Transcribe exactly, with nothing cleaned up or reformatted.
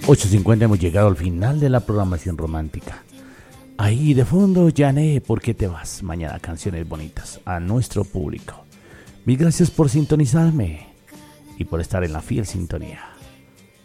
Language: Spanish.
ocho cincuenta hemos llegado al final de la programación romántica. Ahí de fondo, Yané, ¿por qué te vas? Mañana canciones bonitas a nuestro público. Mil gracias por sintonizarme y por estar en la fiel sintonía.